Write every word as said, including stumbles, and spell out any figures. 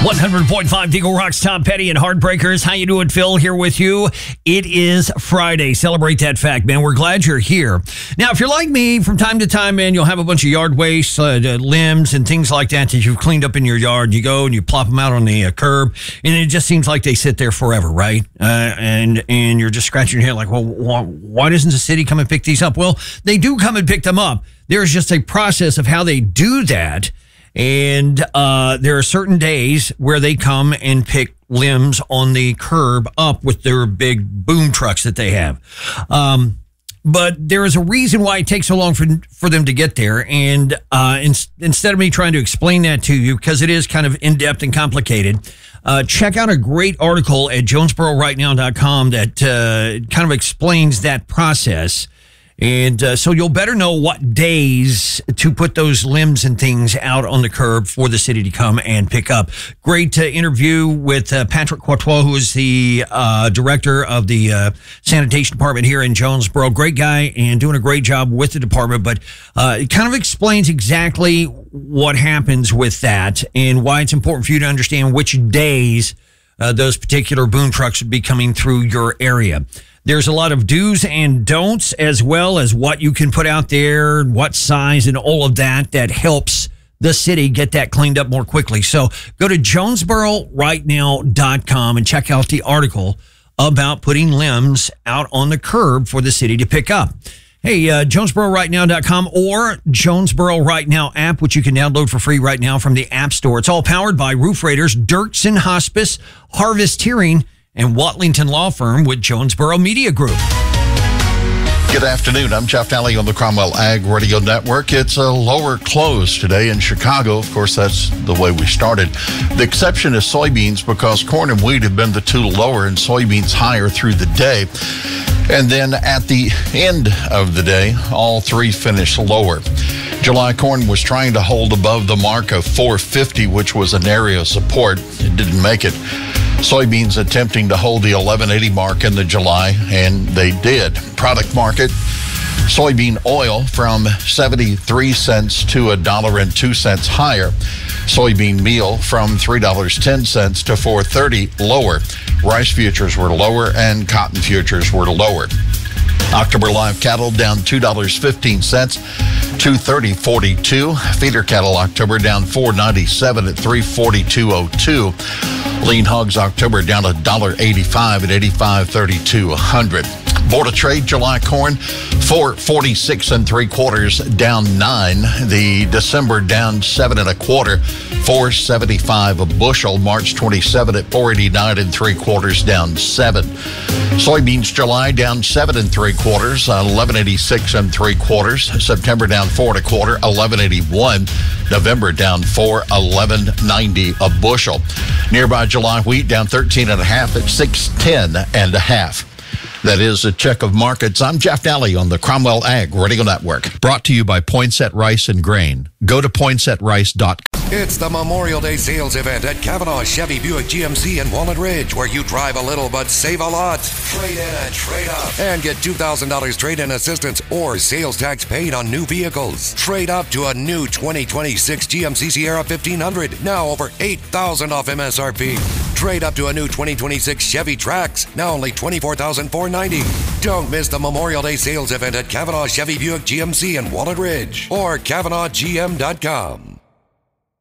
one hundred point five Eagle Rock's Tom Petty and Heartbreakers. How you doing, Phil? Here with you. It is Friday. Celebrate that fact, man. We're glad you're here. Now, if you're like me, from time to time, man, you'll have a bunch of yard waste, uh, limbs, and things like that that you've cleaned up in your yard. You go and you plop them out on the uh, curb, and it just seems like they sit there forever, right? Uh, and and you're just scratching your head like, well, why, why doesn't the city come and pick these up? Well, they do come and pick them up. There's just a process of how they do that. And uh, there are certain days where they come and pick limbs on the curb up with their big boom trucks that they have. Um, but there is a reason why it takes so long for for them to get there. And uh, in, instead of me trying to explain that to you, because it is kind of in-depth and complicated, uh, check out a great article at jonesboro right now dot com that uh, kind of explains that process. And uh, so you'll better know what days to put those limbs and things out on the curb for the city to come and pick up. Great uh, interview with uh, Patrick Quattrois, who is the uh, director of the uh, sanitation department here in Jonesboro. Great guy and doing a great job with the department, but uh, it kind of explains exactly what happens with that and why it's important for you to understand which days uh, those particular boom trucks would be coming through your area. There's a lot of do's and don'ts, as well as what you can put out there, what size, and all of that that helps the city get that cleaned up more quickly. So go to jonesboro right now dot com and check out the article about putting limbs out on the curb for the city to pick up. Hey, uh, jonesboro right now dot com or Jonesboro Right Now app, which you can download for free right now from the App Store. It's all powered by Roof Raiders, Dirksen Hospice, Harvest Hearing, and Watlington Law Firm with Jonesboro Media Group. Good afternoon. I'm Jeff Daly on the Cromwell Ag Radio Network. It's a lower close today in Chicago. Of course, that's the way we started. The exception is soybeans, because corn and wheat have been the two lower and soybeans higher through the day. And then at the end of the day, all three finished lower. July corn was trying to hold above the mark of four fifty, which was an area of support. It didn't make it. Soybeans attempting to hold the eleven eighty mark in the July, and they did. Product market, soybean oil from seventy-three cents to one dollar and two cents higher. Soybean meal from three dollars and ten cents to four thirty lower. Rice futures were lower and cotton futures were lower. October live cattle down two dollars and fifteen cents, two thirty forty-two. Feeder cattle October down four ninety-seven at three forty-two oh two. Lean hogs October down one dollar eighty-five at eighty-five thirty-two a hundred. Board of Trade July corn four forty-six and three quarters, down nine. The December down seven and a quarter, four seventy-five a bushel. March twenty-seven at four eighty-nine and three quarters, down seven. Soybeans July down seven and three quarters, eleven eighty-six and three quarters. September down four and a quarter, eleven eighty-one. November down four, eleven ninety a bushel. Nearby July wheat down thirteen and a half at six ten and a half. That is a check of markets. I'm Jeff Daly on the Cromwell Ag Radio Network. Brought to you by Poinsett Rice and Grain. Go to poinsett rice dot com. It's the Memorial Day sales event at Kavanaugh Chevy Buick G M C in Walnut Ridge, where you drive a little but save a lot. Trade in and trade up. And get two thousand dollars trade-in assistance or sales tax paid on new vehicles. Trade up to a new twenty twenty-six G M C Sierra fifteen hundred, now over eight thousand dollars off M S R P. Trade up to a new twenty twenty-six Chevy Trax, now only twenty-four thousand four hundred ninety dollars. Don't miss the Memorial Day sales event at Kavanaugh Chevy Buick G M C in Walnut Ridge or Kavanaugh G M dot com.